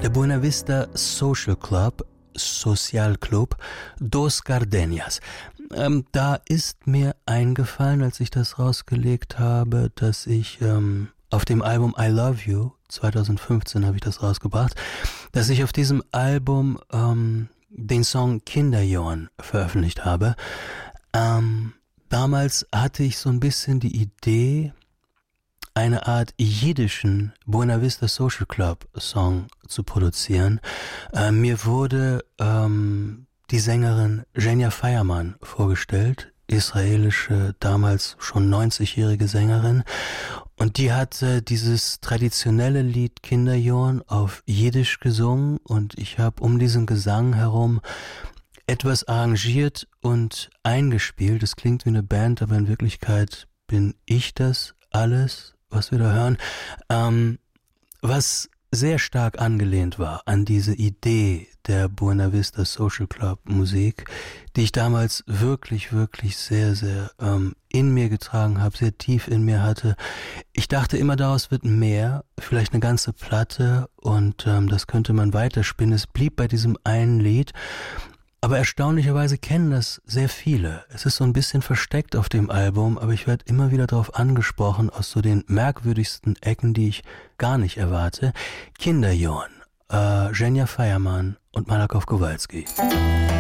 der Buena Vista Social Club Dos Gardenias. Da ist mir eingefallen, als ich das rausgelegt habe, dass ich auf dem Album I Love You, 2015 habe ich das rausgebracht, dass ich auf diesem Album den Song Kinderjorn veröffentlicht habe. Damals hatte ich so ein bisschen die Idee, eine Art jiddischen Buena Vista Social Club Song zu produzieren. Mir wurde die Sängerin Genia Feiermann vorgestellt, israelische, damals schon 90-jährige Sängerin. Und die hat dieses traditionelle Lied Kinderjorn auf Jiddisch gesungen und ich habe um diesen Gesang herum etwas arrangiert und eingespielt. Es klingt wie eine Band, aber in Wirklichkeit bin ich das alles, was wir da hören, was sehr stark angelehnt war an diese Idee der Buena Vista Social Club Musik, die ich damals wirklich, wirklich sehr, sehr in mir getragen habe, sehr tief in mir hatte. Ich dachte immer, daraus wird mehr, vielleicht eine ganze Platte und das könnte man weiterspinnen. Es blieb bei diesem einen Lied. Aber erstaunlicherweise kennen das sehr viele. Es ist so ein bisschen versteckt auf dem Album, aber ich werde immer wieder darauf angesprochen, aus so den merkwürdigsten Ecken, die ich gar nicht erwarte. Kinderjorn, Genia Feiermann und Malakow Kowalski.